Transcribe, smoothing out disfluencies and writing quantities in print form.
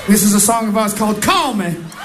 This is a song of ours called Call Me.